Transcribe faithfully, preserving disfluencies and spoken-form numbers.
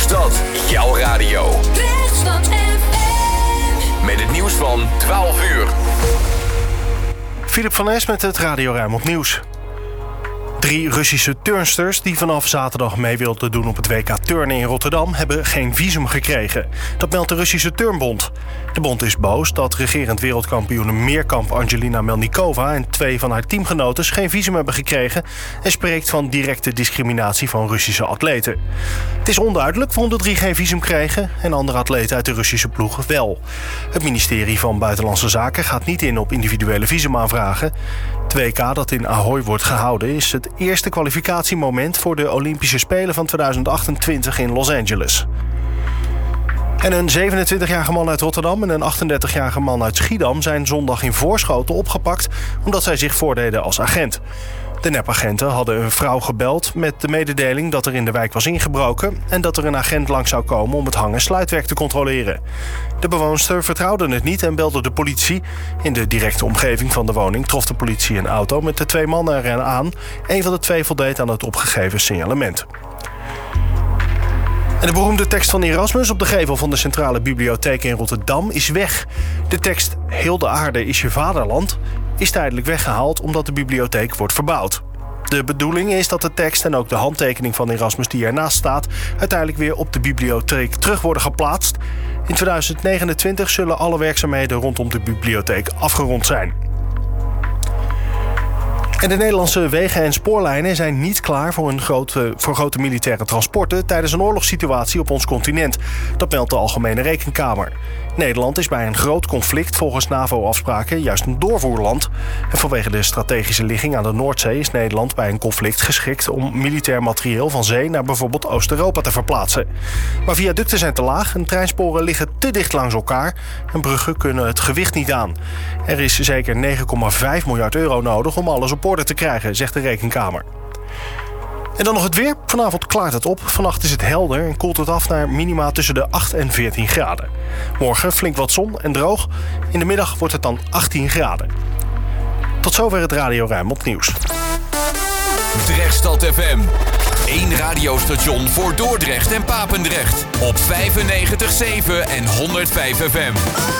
dat jouw radio. Drechtstad F M. Met het nieuws van twaalf uur. Philip van Es met het Radio Rijnmond Nieuws. Drie Russische turnsters die vanaf zaterdag mee wilden doen op het W K turnen in Rotterdam hebben geen visum gekregen. Dat meldt de Russische Turnbond. De bond is boos dat regerend wereldkampioene meerkamp Angelina Melnikova en twee van haar teamgenoten geen visum hebben gekregen en spreekt van directe discriminatie van Russische atleten. Het is onduidelijk waarom de drie geen visum kregen en andere atleten uit de Russische ploeg wel. Het ministerie van Buitenlandse Zaken gaat niet in op individuele visumaanvragen. Het W K dat in Ahoy wordt gehouden is het eerste kwalificatiemoment voor de Olympische Spelen van tweeduizend achtentwintig in Los Angeles. En een zevenentwintigjarige man uit Rotterdam en een achtendertigjarige man uit Schiedam zijn zondag in Voorschoten opgepakt omdat zij zich voordeden als agent. De nepagenten hadden een vrouw gebeld met de mededeling dat er in de wijk was ingebroken en dat er een agent langs zou komen om het hang- en sluitwerk te controleren. De bewoonster vertrouwde het niet en belde de politie. In de directe omgeving van de woning trof de politie een auto met de twee mannen erin aan. Een van de twee voldeed aan het opgegeven signalement. En de beroemde tekst van Erasmus op de gevel van de Centrale Bibliotheek in Rotterdam is weg. De tekst "Heel de aarde is je vaderland" is tijdelijk weggehaald omdat de bibliotheek wordt verbouwd. De bedoeling is dat de tekst en ook de handtekening van Erasmus die ernaast staat uiteindelijk weer op de bibliotheek terug worden geplaatst. In tweeduizend negenentwintig zullen alle werkzaamheden rondom de bibliotheek afgerond zijn. En de Nederlandse wegen en spoorlijnen zijn niet klaar voor, een grote, voor grote militaire transporten tijdens een oorlogssituatie op ons continent. Dat meldt de Algemene Rekenkamer. Nederland is bij een groot conflict volgens NAVO-afspraken juist een doorvoerland. En vanwege de strategische ligging aan de Noordzee is Nederland bij een conflict geschikt om militair materieel van zee naar bijvoorbeeld Oost-Europa te verplaatsen. Maar viaducten zijn te laag en treinsporen liggen te dicht langs elkaar en bruggen kunnen het gewicht niet aan. Er is zeker negen komma vijf miljard euro nodig om alles op orde te krijgen, zegt de Rekenkamer. En dan nog het weer. Vanavond klaart het op. Vannacht is het helder en koelt het af naar minima tussen de acht en veertien graden. Morgen flink wat zon en droog. In de middag wordt het dan achttien graden. Tot zover het Radio Rijnmond Nieuws. Drechtstad F M. Eén radiostation voor Dordrecht en Papendrecht. Op vijfennegentig komma zeven en honderdvijf F M.